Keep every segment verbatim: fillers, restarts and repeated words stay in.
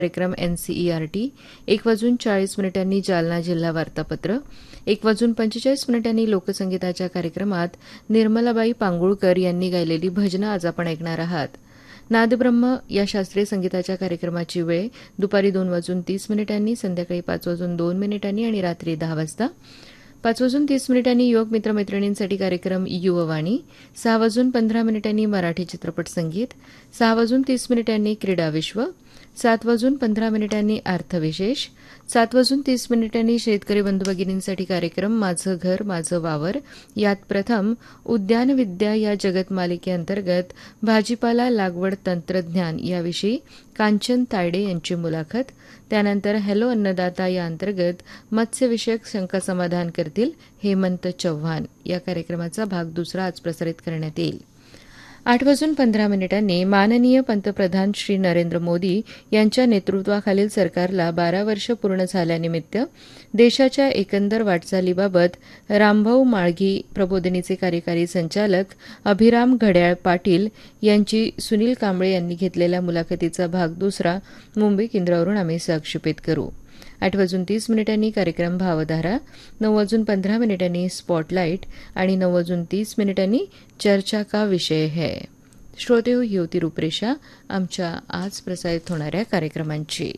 कार्यक्रम एनसीईआरटी, एक वाजून चाळीस मिनिटांनी जालना जिल्हा वार्तापत्र, एक वाजून पंचेचाळीस मिनिटांनी लोकसंगीताच्या कार्यक्रमात निर्मलाबाई पांगुळकर यांनी गायलेली भजनं आज आपण ऐकणार आहात. नादब्रह्म या शास्त्रीय संगीताच्या कार्यक्रमाची वेळ दुपारी दोन वाजून तीस मिनिटांनी, संध्याकाळी पाच वाजून दोन मिनिटांनी आणि रात्री दहा वाजता. पाच वाजून तीस मिनिटांनी युवक मित्रमैत्रिणींसाठी कार्यक्रम युववाणी, सहा वाजून पंधरा मिनिटांनी मराठी चित्रपट संगीत, सहा वाजून तीस मिनिटांनी क्रीडा विश्व, सात वाजून पंधरा मिनिटांनी अर्थविशेष, सात वाजून तीस मिनिटांनी शेतकरी बंधू भगिनींसाठी कार्यक्रम माझं घर माझं वावर, यात प्रथम उद्यानविद्या या जगत मालिकेअंतर्गत भाजीपाला लागवड तंत्रज्ञान याविषयी कांचन तायडे यांची मुलाखत, त्यानंतर हॅलो अन्नदाता या अंतर्गत मत्स्यविषयक शंका समाधान करतील हेमंत चव्हाण. या कार्यक्रमाचा भाग दुसरा आज प्रसारित करण्यात येईल. आठ वाजून पंधरा मिनिटांनी माननीय पंतप्रधान श्री नरेंद्र मोदी यांच्या नेतृत्वाखालील सरकारला बारा वर्ष पूर्ण झाल्यानिमित्त देशाच्या एकंदर वाटचालीबाबत रामभाऊ म्हाळगी प्रबोधिनीचे कार्यकारी संचालक अभिराम घड्याळ पाटील यांची सुनील कांबळे यांनी घेतलेल्या मुलाखतीचा भाग दुसरा मुंबई केंद्रावरून आम्ही संक्षेपित करू. आठ वाजून तीस मिनिटांनी कार्यक्रम भावधारा, नऊ वाजून पंधरा मिनिटांनी स्पॉटलाइट आणि नऊ वाजून तीस मिनिटांनी चर्चा का विषय है. श्रोते ही होती रूपरेषा आमच्या आज प्रसारित होणाऱ्या कार्यक्रमांची.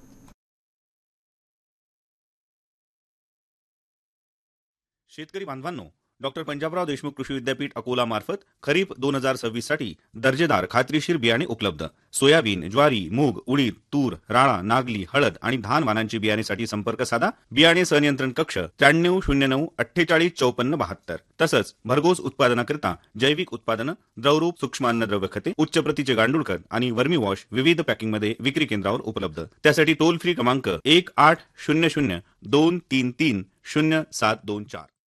शेतकरी बांधवांनो, डॉक्टर पंजाबराव देशमुख कृषी विद्यापीठ अकोला मार्फत खरीप दोन हजार सव्वीस साठी दर्जेदार खात्रीशीर बियाणे उपलब्ध. सोयाबीन, ज्वारी, मूग, उडीद, तूर, राळा, नागली, हळद आणि धान वाणांची बियाणेसाठी संपर्क साधा. बियाणे संनियंत्रण कक्ष त्र्याण्णव शून्य नऊ अठ्ठेचाळीस चौपन्न बहात्तर. तसंच भरघोस उत्पादनाकरिता जैविक उत्पादनं, द्रवरूप सूक्ष्म द्रव्य खते, उच्च प्रतीचे गांडूळ खत आणि वर्मी वॉश विविध पॅकिंगमध्ये विक्री केंद्रावर उपलब्ध. त्यासाठी टोल फ्री क्रमांक एक आठ शून्य शून्य दोन तीन तीन शून्य सात दोन चार.